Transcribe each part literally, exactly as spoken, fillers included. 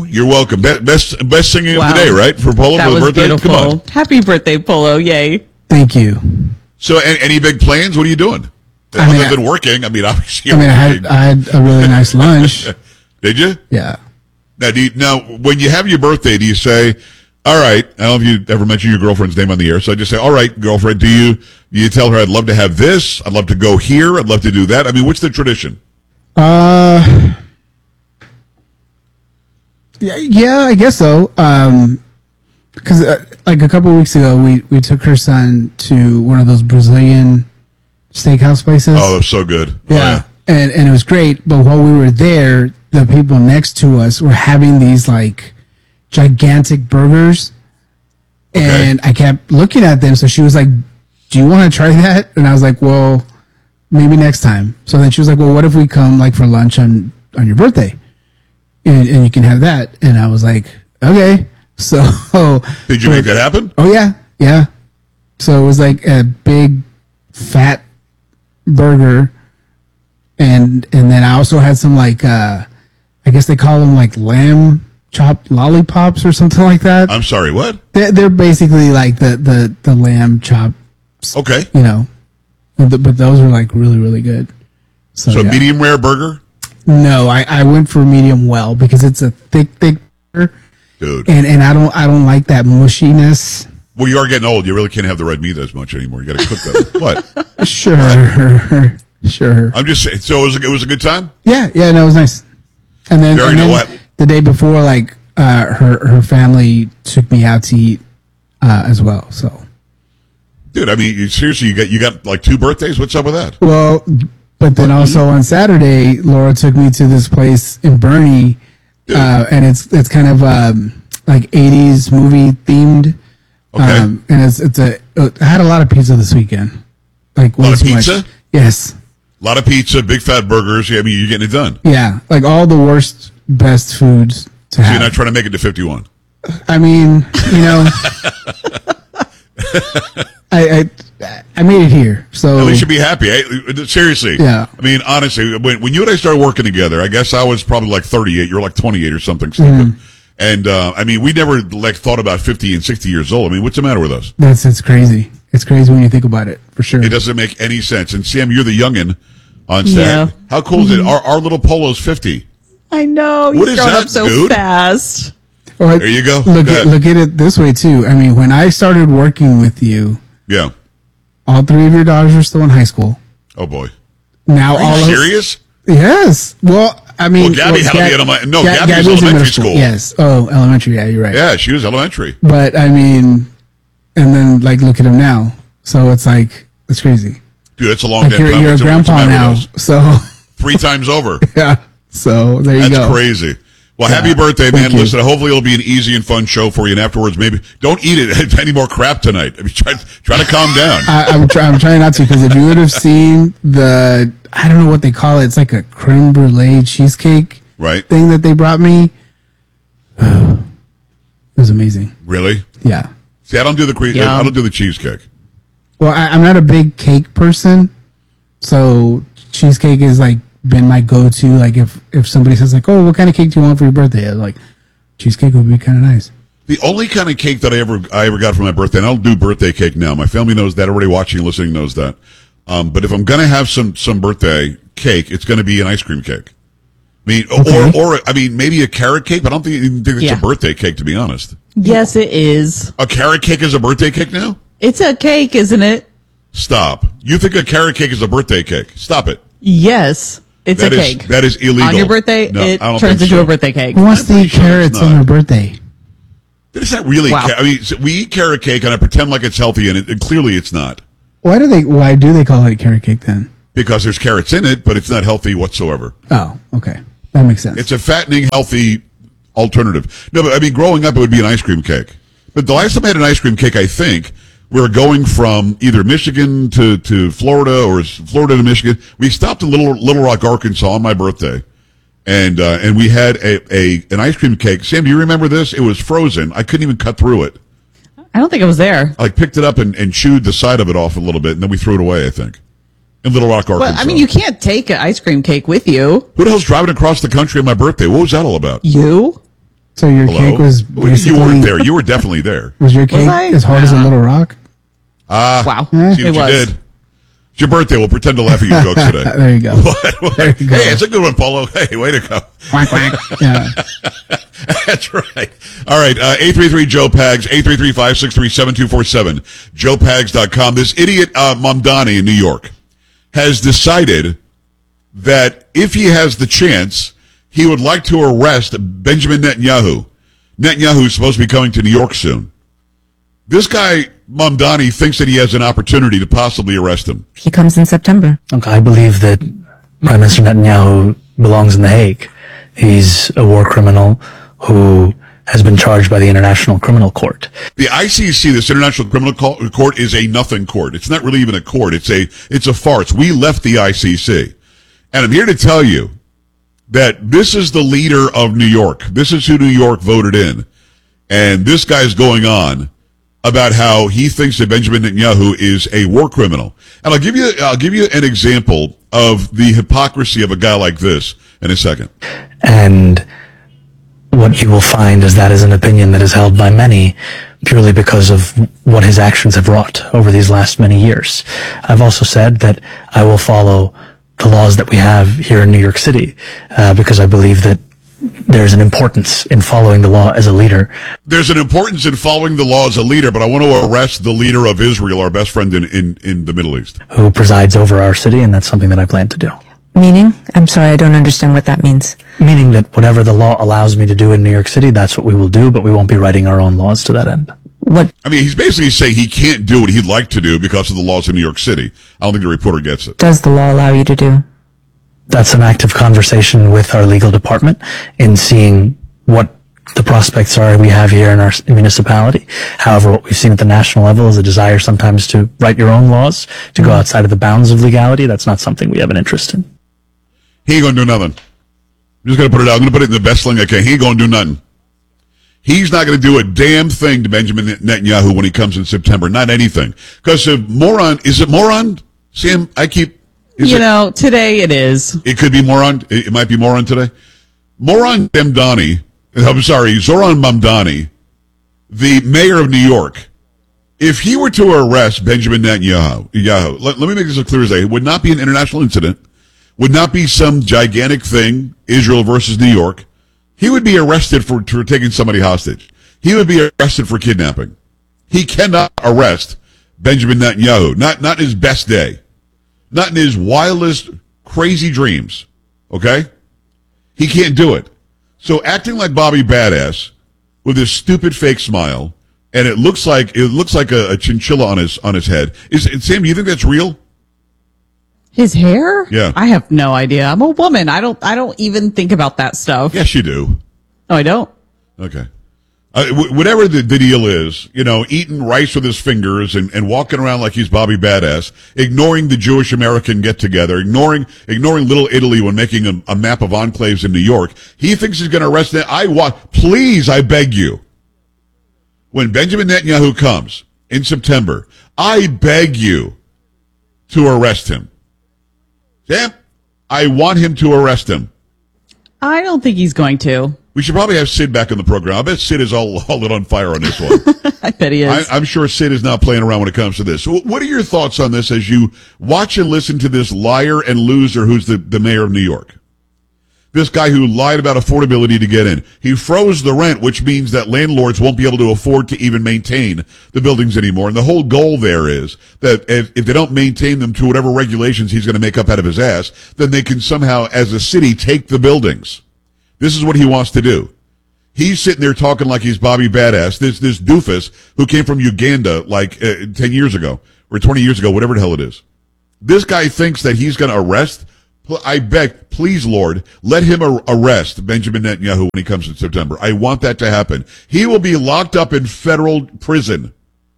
You're welcome. Be- best best singing Wow. of the day, right? For Polo That for the was birthday. beautiful. Come on. Happy birthday, Polo. Yay. Thank you. So, any, any big plans? What are you doing? I mean, Other than working, I mean, obviously. I mean, I you're had, I had a really nice lunch. Did you? Yeah. Now, do you, now, when you have your birthday, do you say, "All right"? I don't know if you ever mentioned your girlfriend's name on the air, so I just say, "All right, girlfriend." Do you do you tell her, "I'd love to have this. I'd love to go here. I'd love to do that"? I mean, what's the tradition? Uh, yeah, yeah, I guess so. Um, because uh, like a couple of weeks ago, we we took her son to one of those Brazilian steakhouse places. Oh, that's so good. Yeah. Oh, yeah. And and it was great. But while we were there, the people next to us were having these like gigantic burgers. Okay. And I kept looking at them. So she was like, "Do you want to try that?" And I was like, "Well, maybe next time." So then she was like, "Well, what if we come like for lunch on, on your birthday? And, and you can have that." And I was like, "Okay." So Did you make that happen? Oh yeah, yeah. So it was like a big fat burger, and and then I also had some like uh, I guess they call them like lamb chopped lollipops or something like that. I'm sorry. What? They're, they're basically like the the the lamb chops. Okay. You know, but, the, but those were like really really good. So, So yeah. medium rare burger, No, I, I went for medium well because it's a thick thick burger, dude. and and I don't I don't like that mushiness. Well, you are getting old. You really can't have the red meat as much anymore. You got to cook that. What? Sure, sure. I'm just saying. So it was a, it was a good time. Yeah, yeah, no, it was nice. And then, Very and then nice. the day before, like uh, her her family took me out to eat uh, as well. So, Dude, I mean, you, seriously, you got you got like two birthdays. What's up with that? well, but then also on Saturday, Laura took me to this place in Bernie, uh, and it's it's kind of um, like eighties movie themed. Okay. Um, and it's it's a I had a lot of pizza this weekend. Like Lot way of too pizza? much. Yes. A lot of pizza, big fat burgers. Yeah, I mean, you're getting it done. Yeah, like all the worst, best foods to So have. you're not trying to make it to fifty-one. I mean, you know, I, I I made it here, so At least you'd be happy. Eh? Seriously. Yeah. I mean, honestly, when, when you and I started working together, I guess I was probably like thirty-eight. You're like twenty-eight or something stupid. Mm-hmm. And, uh, I mean, we never like thought about fifty and sixty years old. I mean, what's the matter with us? that's it's crazy. It's crazy when you think about it, for sure. It doesn't make any sense. And Sam, you're the youngin' on set. Yeah. How cool is it? Our, our little Polo's fifty. I know. What He's is growing that, up so dude? fast. Or, There you go. Look Go at ahead. look at it this way too. I mean, when I started working with you, Yeah. all three of your daughters were still in high school. Oh, boy. Now Are all you of serious? yes. Well, I mean, Well, Gabby had to be Gab- at elema- no, Ga- Gabby was Gabby in elementary middle school. Yes. Oh, elementary. Yeah, you're right. Yeah, she was elementary. But I mean, and then like look at him now. So it's like it's crazy. Dude, it's a long Like damn you're, time. you're a What's the- what's the grandpa matter now. with us? So Three times over. yeah. So there you That's go. crazy. Well, Yeah. happy birthday, man. Thank you. Listen, hopefully it'll be an easy and fun show for you. And afterwards, maybe don't eat it any more crap tonight. I mean, try, try to calm down. I, I'm, try, I'm trying not to because if you would have seen the, I don't know what they call it. It's like a creme brulee cheesecake Right? thing that they brought me. It was amazing. Really? Yeah. See, I don't do the cre- Yum. I don't do the cheesecake. Well, I, I'm not a big cake person, so cheesecake has like been my go-to. Like if if somebody says like, "Oh, what kind of cake do you want for your birthday?" I'm like, cheesecake would be kind of nice. The only kind of cake that I ever I ever got for my birthday, and I don't do birthday cake now. My family knows that. Everybody watching and listening knows that. Um, but if I'm gonna have some some birthday cake, it's gonna be an ice cream cake. I mean, Okay. or or I mean, maybe a carrot cake. But I don't think, even think it's Yeah. a birthday cake, to be honest. Yes, it is. A carrot cake is a birthday cake now? It's a cake, isn't it? Stop. You think a carrot cake is a birthday cake? Stop it. Yes, it's That a is- cake. that is illegal. On your birthday, No, it I don't turns think into so. a birthday cake. Who wants I'm to pretty eat sure it's carrots on not. their birthday? It's not really. Wow. Ca- I mean, we eat carrot cake and I pretend like it's healthy, and, it, and clearly it's not Why do they? Why do they call it carrot cake then? because there's carrots in it, but it's not healthy whatsoever. Oh, okay, that makes sense. It's a fattening, healthy alternative. No, but I mean, growing up, it would be an ice cream cake. But the last time I had an ice cream cake, I think we were going from either Michigan to, to Florida or Florida to Michigan. We stopped in Little Little Rock, Arkansas, on my birthday, and uh, and we had a, a an ice cream cake. Sam, do you remember this? It was frozen. I couldn't even cut through it. I don't think I was there. I like, picked it up and, and chewed the side of it off a little bit, and then we threw it away. I think in Little Rock, Arkansas. Well, I mean, you can't take an ice cream cake with you. Who the hell's driving across the country on my birthday? What was that all about? You? So your Hello? cake was Well, you basically, weren't there. You were definitely there. Was your cake I? as hard as a Nah. little rock? Ah, Wow. see It what was. you did. It's your birthday. We'll pretend to laugh at your jokes today. There you go. What? What? There you go. Hey, it's a good one, Polo. Hey, way to go. Quack, quack. Yeah. That's right. All right. Uh, eight three three Joe Pags, eight three three, five six three, seven two four seven, joe pags dot com. This idiot, uh, Mamdani in New York has decided that if he has the chance, he would like to arrest Benjamin Netanyahu. Netanyahu is supposed to be coming to New York soon. This guy, Mamdani, thinks that he has an opportunity to possibly arrest him. He comes in September. Look, I believe that Prime Minister Netanyahu belongs in The Hague. He's a war criminal who has been charged by the International Criminal Court. The I C C, this International Criminal Court, is a nothing court. It's not really even a court. It's a it's a farce. We left the I C C. And I'm here to tell you that this is the leader of New York. This is who New York voted in. And this guy's going on about how he thinks that Benjamin Netanyahu is a war criminal. And I'll give you I'll give you an example of the hypocrisy of a guy like this in a second. And what you will find is that is an opinion that is held by many purely because of what his actions have wrought over these last many years. I've also said that I will follow the laws that we have here in New York City uh, because I believe that there's an importance in following the law as a leader. There's an importance in following the law as a leader, but I want to arrest the leader of Israel, our best friend in, in, in the Middle East. Who presides over our city, and that's something that I plan to do. Meaning? I'm sorry, I don't understand what that means. Meaning that whatever the law allows me to do in New York City, that's what we will do, but we won't be writing our own laws to that end. What? I mean, he's basically saying he can't do what he'd like to do because of the laws in New York City. I don't think the reporter gets it. Does the law allow you to do? That's an active conversation with our legal department in seeing what the prospects are we have here in our municipality. However, what we've seen at the national level is a desire sometimes to write your own laws, to go outside of the bounds of legality. That's not something we have an interest in. He ain't gonna do nothing. I'm just gonna put it out. I'm gonna put it in the best sling I can. He ain't gonna do nothing. He's not gonna do a damn thing to Benjamin Netanyahu when he comes in September. Not anything. Because the moron, is it moron? Sam, I keep, is You it, know, today it is. it could be moron. It, it might be moron today. Moron Mamdani, I'm sorry, Zoran Mamdani, the mayor of New York, if he were to arrest Benjamin Netanyahu, Yahoo, let, let me make this as clear as day, it would not be an international incident, would not be some gigantic thing, Israel versus New York. He would be arrested for, for taking somebody hostage. He would be arrested for kidnapping. He cannot arrest Benjamin Netanyahu, not, not in his best day, not in his wildest, crazy dreams, okay? He can't do it. So acting like Bobby Badass with his stupid fake smile, and it looks like it looks like a, a chinchilla on his on his head. Is Sam? Do you think that's real? His hair? Yeah. I have no idea. I'm a woman. I don't. I don't even think about that stuff. Yes, you do. No, I don't. Okay. Uh, w- whatever the, the deal is, you know, eating rice with his fingers and, and walking around like he's Bobby Badass, ignoring the Jewish American get together, ignoring ignoring Little Italy when making a, a map of enclaves in New York. He thinks he's going to arrest that. I want, please, I beg you. When Benjamin Netanyahu comes in September, I beg you to arrest him. Sam, I want him to arrest him. I don't think he's going to. We should probably have Sid back on the program. I bet Sid is all, all lit on fire on this one. I bet he is. I, I'm sure Sid is not playing around when it comes to this. So what are your thoughts on this as you watch and listen to this liar and loser who's the, the mayor of New York? This guy who lied about affordability to get in. He froze the rent, which means that landlords won't be able to afford to even maintain the buildings anymore. And the whole goal there is that if, if they don't maintain them to whatever regulations he's going to make up out of his ass, then they can somehow, as a city, take the buildings. This is what he wants to do. He's sitting there talking like he's Bobby Badass. This this doofus who came from Uganda like uh, ten years ago or twenty years ago, whatever the hell it is. This guy thinks that he's going to arrest. I beg, please, Lord, let him ar- arrest Benjamin Netanyahu when he comes in September. I want that to happen. He will be locked up in federal prison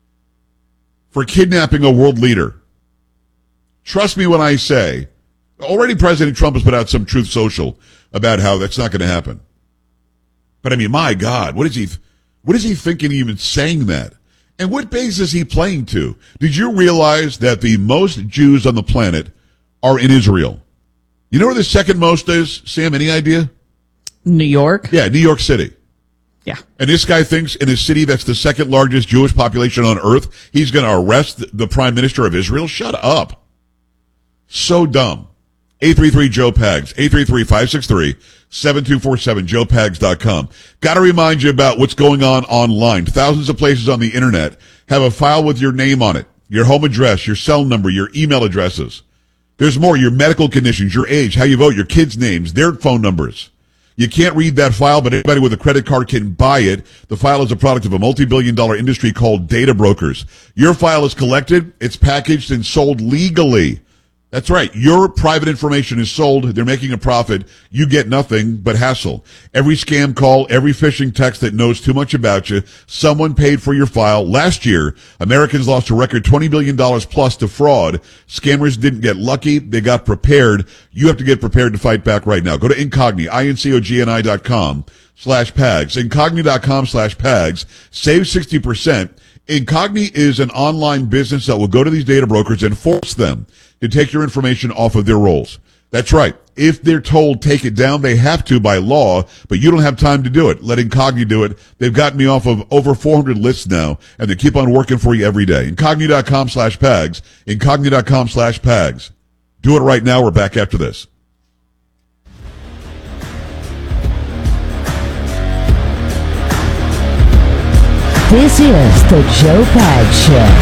for kidnapping a world leader. Trust me when I say, already President Trump has put out some Truth Social about how that's not going to happen. But I mean, my God, what is he, what is he thinking even saying that? And what base is he playing to? Did you realize that the most Jews on the planet are in Israel? You know where the second most is, Sam? Any idea? New York? Yeah, New York City. Yeah. And this guy thinks in a city that's the second largest Jewish population on earth, he's going to arrest the prime minister of Israel? Shut up. So dumb. eight three three Joe Pags. eight three three, five six three, seven two four seven, joe pags dot com. Got to remind you about what's going on online. Thousands of places on the internet have a file with your name on it, your home address, your cell number, your email addresses. There's more, your medical conditions, your age, how you vote, your kids' names, their phone numbers. You can't read that file, but anybody with a credit card can buy it. The file is a product of a multi-billion dollar industry called data brokers. Your file is collected, it's packaged and sold legally. That's right. Your private information is sold. They're making a profit. You get nothing but hassle. Every scam call, every phishing text that knows too much about you, someone paid for your file. Last year, Americans lost a record twenty billion dollars plus to fraud. Scammers didn't get lucky. They got prepared. You have to get prepared to fight back right now. Go to Incogni, I N C O G N I dot com slash Pags. Incogni dot com slash Pags. Save sixty percent. Incogni is an online business that will go to these data brokers and force them to take your information off of their rolls. That's right. If they're told take it down, they have to by law, but you don't have time to do it. Let Incogni do it. They've gotten me off of over four hundred lists now, and they keep on working for you every day. Incogni dot com slash Pags. Incogni dot com slash Pags. Do it right now. We're back after this. This is the Joe Pags Show.